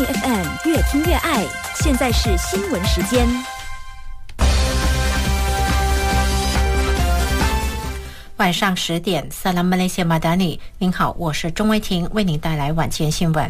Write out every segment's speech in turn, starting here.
FM 越听越爱，现在是新闻时间。 晚上10点，萨拉马来西亚马达尼，您好，我是钟威婷，为您带来晚间新闻。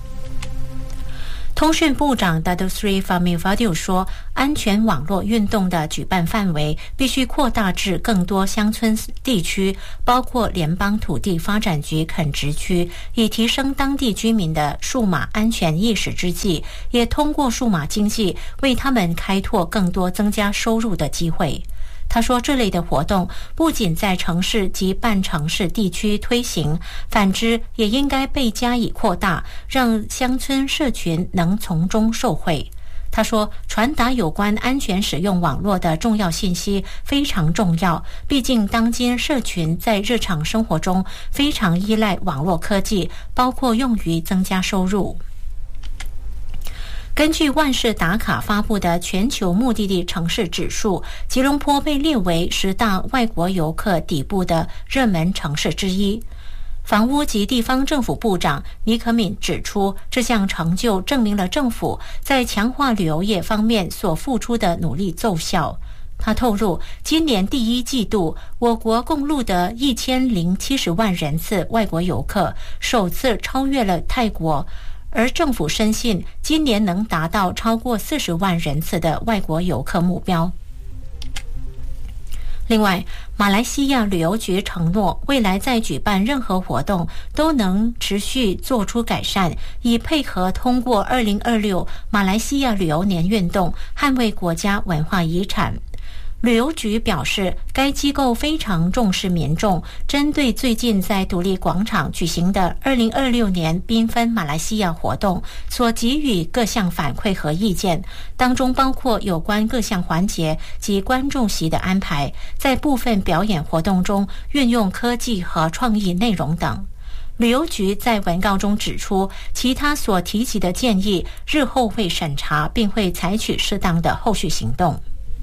通讯部长 Datuk Seri Fahmi Fadil 说，安全网络运动的举办范围必须扩大至更多乡村地区，包括联邦土地发展局垦殖区，以提升当地居民的数码安全意识之际，也通过数码经济为他们开拓更多增加收入的机会。他说，这类的活动不仅在城市及半城市地区推行，反之也应该被加以扩大，让乡村社群能从中受惠。他说，传达有关安全使用网络的重要信息非常重要，毕竟当今社群在日常生活中非常依赖网络科技，包括用于增加收入。根据万事达卡发布的全球目的地城市指数，吉隆坡被列为10大外国游客底部的热门城市之一。房屋及地方政府部长尼可敏指出，这项成就证明了政府在强化旅游业方面所付出的努力奏效。他透露，今年第1季度，我国共录得1070万人次外国游客，首次超越了泰国，而政府深信今年能达到超过40万人次的外国游客目标。另外，马来西亚旅游局承诺，未来在举办任何活动都能持续做出改善，以配合通过2026马来西亚旅游年运动，捍卫国家文化遗产。旅游局表示，该机构非常重视民众针对最近在独立广场举行的2026年缤纷马来西亚活动所给予各项反馈和意见，当中包括有关各项环节及观众席的安排，在部分表演活动中运用科技和创意内容等。旅游局在文告中指出，其他所提及的建议日后会审查，并会采取适当的后续行动。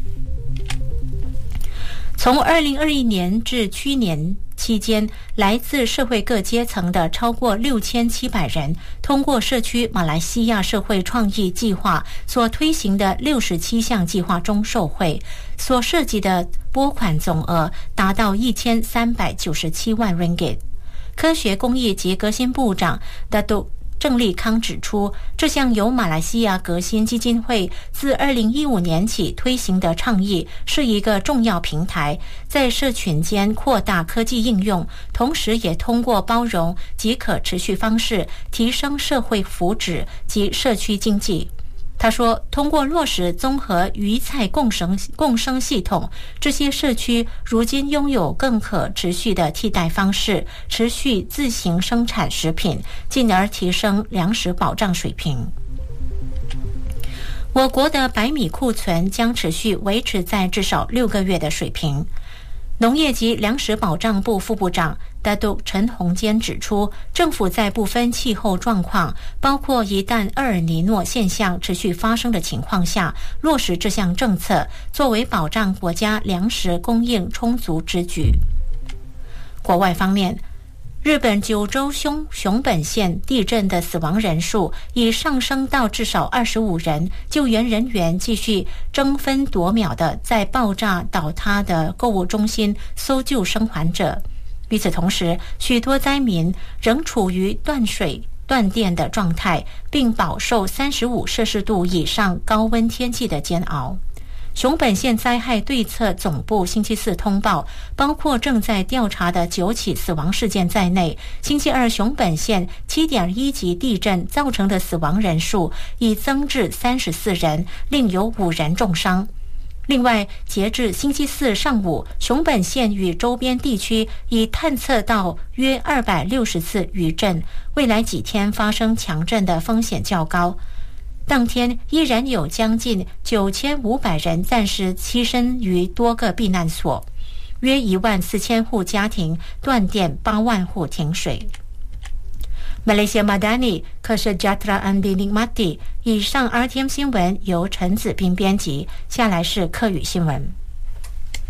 从2021年至去年期间，来自社会各阶层的超过6700人，通过社区马来西亚社会创意计划所推行的67项计划中受惠，所涉及的拨款总额达到1397万 ringgit。科学工艺及革新部长Datuk郑立康指出，这项由马来西亚革新基金会自2015年起推行的倡议是一个重要平台，在社群间扩大科技应用，同时也通过包容及可持续方式提升社会福祉及社区经济。他说，通过落实综合鱼菜共生系统，这些社区如今拥有更可持续的替代方式，持续自行生产食品，进而提升粮食保障水平。我国的白米库存将持续维持在至少6个月的水平。农业及粮食保障部副部长Datuk陈宏坚指出，政府在不分气候状况，包括一旦厄尔尼诺现象持续发生的情况下，落实这项政策，作为保障国家粮食供应充足之举。国外方面，日本九州熊本县地震的死亡人数已上升到至少25人，救援人员继续争分夺秒地在爆炸倒塌的购物中心搜救生还者。与此同时，许多灾民仍处于断水断电的状态，并饱受35摄氏度以上高温天气的煎熬。熊本县灾害对策总部星期4通报，包括正在调查的9起死亡事件在内，星期二熊本县 7.1 级地震造成的死亡人数已增至34人，另有5人重伤。另外，截至星期4上午，熊本县与周边地区已探测到约260次余震，未来几天发生强震的风险较高。当天依然有将近9500人暂时栖身于多个避难所，约14000户家庭断电，8万户停水。Malaysia Madani Kesejahteraan dinikmati。以上 RTM 新闻由陈子斌编辑，下来是客语新闻。